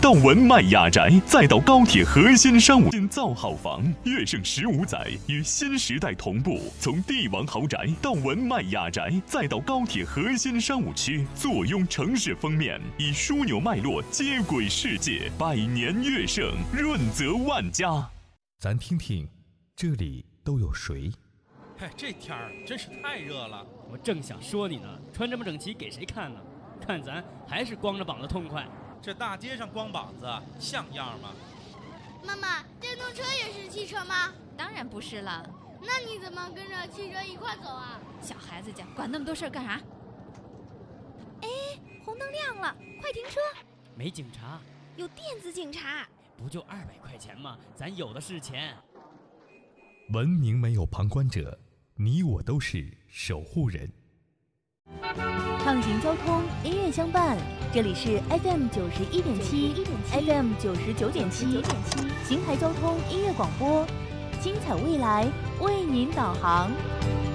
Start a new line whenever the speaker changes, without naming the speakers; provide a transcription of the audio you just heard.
到文迈雅宅，再到高铁核心商务新造好房，跃升15载，与新时代同步。从帝王豪宅到文迈雅宅，再到高铁核心商务区，坐拥城市封面，以枢纽脉络接轨世界，100年跃升，润泽万家。
咱听听，这里都有谁？
哎，这天儿真是太热了。
我正想说你呢，穿这么整齐给谁看呢？看咱还是光着膀子痛快。
这大街上光膀子像样吗？
妈妈，电动车也是汽车吗？
当然不是了。
那你怎么跟着汽车一块走啊？
小孩子家管那么多事儿干啥？哎，红灯亮了，快停车！
没警察，
有电子警察。
不就200块钱吗？咱有的是钱。
文明没有旁观者，你我都是守护人。
畅行交通，音乐相伴，这里是 FM 91.7 FM 99.7邢台交通音乐广播，精彩未来为您导航。